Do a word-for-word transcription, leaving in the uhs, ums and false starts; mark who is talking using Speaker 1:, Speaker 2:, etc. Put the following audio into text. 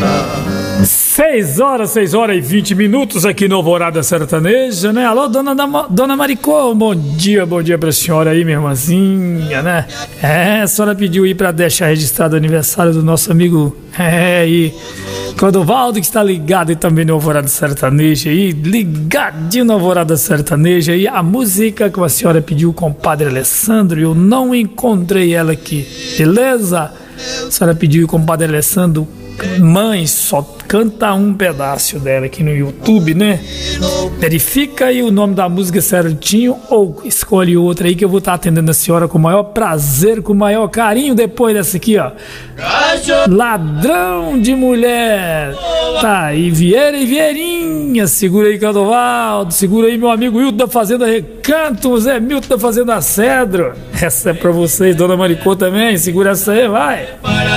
Speaker 1: Seis horas, seis horas e vinte minutos aqui no Alvorada Sertaneja, né? Alô, dona, da, dona Maricô, bom dia, bom dia pra senhora aí, minha irmãzinha, né? É, a senhora pediu aí pra deixar registrado o aniversário do nosso amigo, é, e Clodovaldo, que está ligado aí também no Alvorada Sertaneja aí, ligadinho no Alvorada Sertaneja aí, a música que a senhora pediu com o Padre Alessandro, eu não encontrei ela aqui, beleza? A senhora pediu com o Padre Alessandro, mãe, só canta um pedaço dela aqui no YouTube, né? Verifica aí o nome da música certinho ou escolhe outra aí que eu vou estar atendendo a senhora com o maior prazer, com o maior carinho depois dessa aqui, ó. Ladrão de mulher. Tá aí, Vieira e Vieirinha. Segura aí, Clodovaldo. Segura aí, meu amigo Hilton da Fazenda Recanto, Zé Milton da Fazenda Cedro. Essa é pra vocês, dona Maricô também. Segura essa aí, vai.